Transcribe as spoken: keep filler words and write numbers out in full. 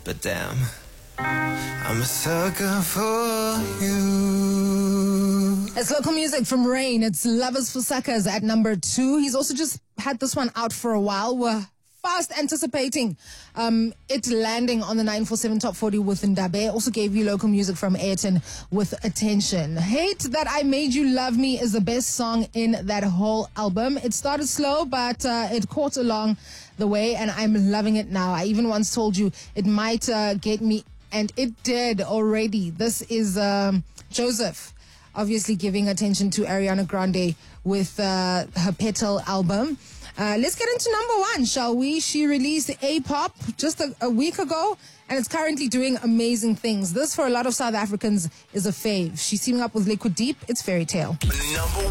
but damn, I'm a sucker for you. It's local music from Rain. It's Lovers for Suckers at number two. He's also just had this one out for a while. We're fast anticipating um, it landing on the nine forty-seven Top forty with Ndabe. Also gave you local music from Ayrton with Attention. Hate That I Made You Love Me is the best song in that whole album. It started slow, but uh, it caught along the way, and I'm loving it now. I even once told you it might uh, get me, and it did already. This is um, Joseph, obviously giving attention to Ariana Grande with uh, her Petal album. Uh, let's get into number one, shall we? She released A-Pop just a, a week ago, and it's currently doing amazing things. This, for a lot of South Africans, is a fave. She's teaming up with Liquid Deep. It's Fairy Tale. Number